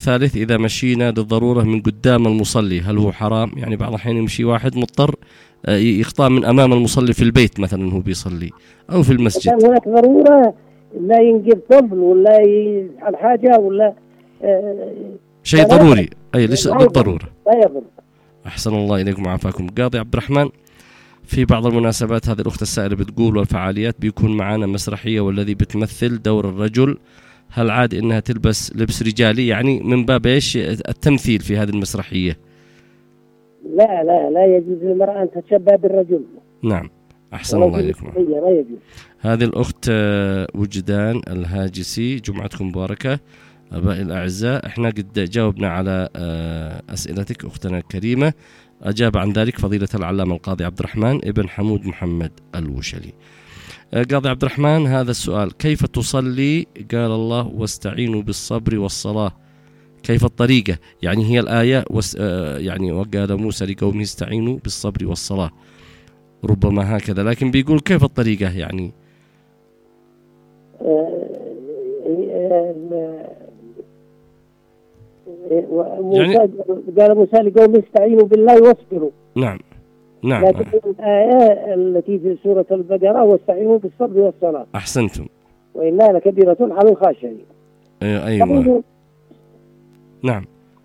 الثالث إذا مشينا للضرورة من قدام المصلي هل هو حرام؟ يعني بعض الأحيان يمشي واحد مضطر يخطأ من أمام المصلي في البيت مثلا هو بيصلي أو في المسجد. كان هناك ضرورة لا ينقذ طفل ولا يفعل حاجة ولا شيء ضروري أي ليس بالضرورة. لا يضر. أحسن الله إليكم وعافاكم. قاضي عبد الرحمن، في بعض المناسبات هذه الأخت السائلة بتقول والفعاليات بيكون معانا مسرحية والذي بتمثل دور الرجل، هل عاد إنها تلبس لبس رجالي يعني من باب إيش التمثيل في هذه المسرحية؟ لا يجوز للمرأة أن تتشبه بالرجل. نعم أحسن الله إليكم. لا يجوز. هذه الأخت وجدان الهاجسي، جمعتكم مباركة أبائي الأعزاء. احنا قد جاوبنا على أسئلتك أختنا الكريمة. أجاب عن ذلك فضيلة العلامة القاضي عبد الرحمن ابن حمود محمد الوشلي. قاضي عبد الرحمن، هذا السؤال: كيف تصلي؟ قال الله واستعينوا بالصبر والصلاة، كيف الطريقة؟ يعني هي الآية يعني وقال موسى لقومه استعينوا بالصبر والصلاة، ربما هكذا، لكن بيقول كيف الطريقة يعني؟ قال موسى لقومه استعينوا بالله واصبروا. نعم. لكن الآية التي في سورة البقرة واستعينوا بالصبر والصلاة. أحسنتم. وإنها لكبيرة على الخاشعين. أيوة. نعم.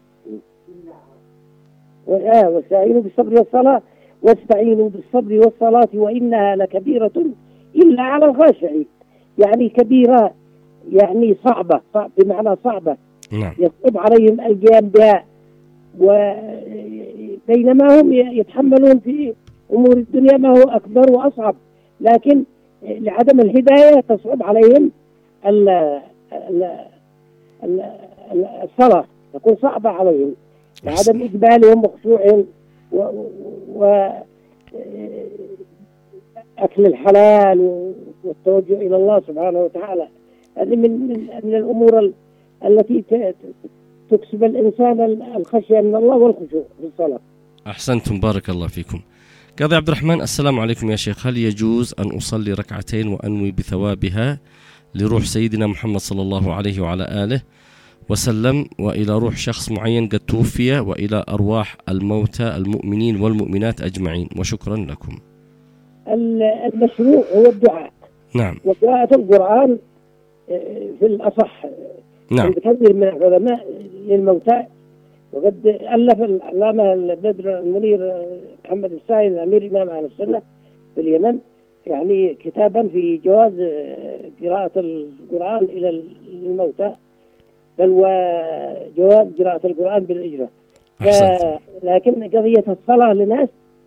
واستعينوا بالصبر والصلاة واستعينوا بالصبر والصلاة وإنها لكبيرة إلا على الخاشعين. يعني كبيرة يعني صعبة بمعنى صعبة. نعم. يصعب عليهم القيام بها، وبينما هم يتحملون في أمور الدنيا ما هو أكبر وأصعب، لكن لعدم الهداية تصعب عليهم الصلاة، تكون صعبة عليهم لعدم إقبالهم وخشوعهم وأكل الحلال والتوجه إلى الله سبحانه وتعالى. هذه من الأمور التي تكسب الإنسان الخشية من الله والخشوع في الصلاة. أحسنتم بارك الله فيكم. قاضي عبد الرحمن، السلام عليكم يا شيخ، هل يجوز أن أصلي ركعتين وأنوي بثوابها لروح سيدنا محمد صلى الله عليه وعلى آله وسلم، وإلى روح شخص معين قد توفي، وإلى أرواح الموتى المؤمنين والمؤمنات أجمعين، وشكرا لكم. المشروع هو الدعاء. نعم. وقراءة القرآن في الأصح. نعم. كثير من العلماء للموتى، وقد ألف العلامة البدر المنير محمد السائل أمير إمام أهل السنة في اليمن يعني كتابا في جواز قراءة القرآن إلى الموتى، بل وجواز قراءة القرآن بالإجرة. لكن قضية الصلاة لناس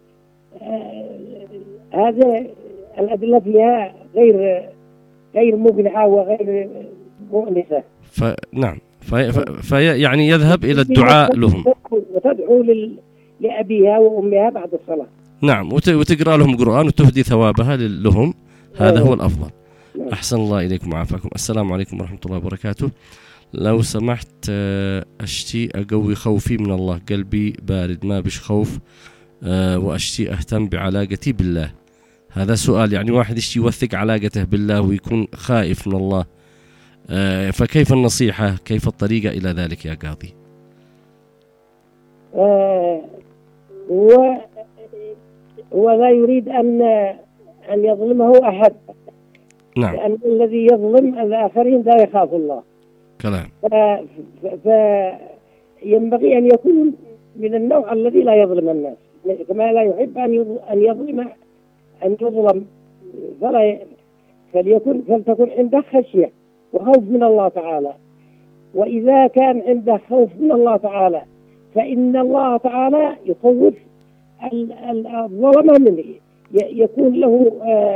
هذا الأدلة فيها غير مقنعة وغير مؤنسة. نعم. يعني يذهب إلى الدعاء لهم وتدعو لأبيها وأمها بعد الصلاة. نعم، وتقرأ لهم قرآن وتهدي ثوابها لهم، هذا هو الأفضل. أحسن الله إليكم وعافاكم. السلام عليكم ورحمة الله وبركاته. لو سمحت أشتي أقوي خوفي من الله، قلبي بارد ما بش خوف، وأشتي أهتم بعلاقتي بالله. هذا سؤال، يعني واحد يشتي يوثق علاقته بالله ويكون خائف من الله، فكيف النصيحة، كيف الطريقة إلى ذلك يا قاضي؟ هو لا يريد أن يظلمه أحد. نعم. لأن الذي يظلم الآخرين لا يخاف الله. كلام. فينبغي أن يكون من النوع الذي لا يظلم الناس، كما لا يحب أن يظلم فلتكن عنده خشية وخوف من الله تعالى. وإذا كان عنده خوف من الله تعالى فإن الله تعالى يخوف الظلمة منه، يكون له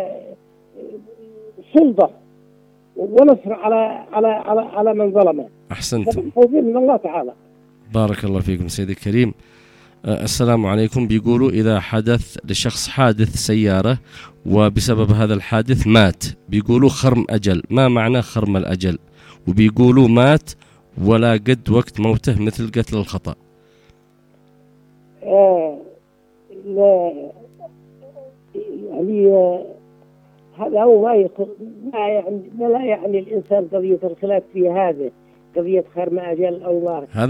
سلطة ونصر على من ظلمه. أحسنتم. خوف من الله تعالى. بارك الله فيكم سيدي الكريم. السلام عليكم. بيقولوا إذا حدث لشخص حادث سيارة وبسبب هذا الحادث مات، بيقولوا خرم أجل، ما معنى خرم الأجل؟ وبيقولوا مات ولا قد وقت موته مثل قتل الخطأ. لا يعني هذا هو ما لا يعني الإنسان قضية الخلاف في هذا، قضية خرم أجل أو ما.